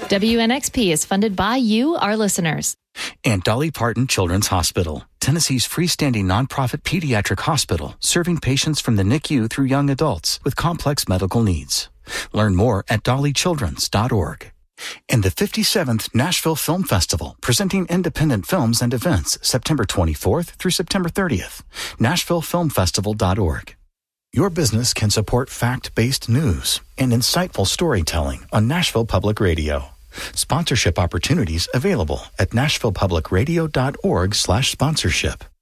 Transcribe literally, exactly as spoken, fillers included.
W N X P is funded by you, our listeners. And Dolly Parton Children's Hospital, Tennessee's freestanding nonprofit pediatric hospital, serving patients from the N I C U through young adults with complex medical needs. Learn more at dolly childrens dot org. And the fifty-seventh Nashville Film Festival, presenting independent films and events September twenty-fourth through September thirtieth. nashville film festival dot org. Your business can support fact-based news and insightful storytelling on Nashville Public Radio. Sponsorship opportunities available at nashville public radio dot org slash sponsorship.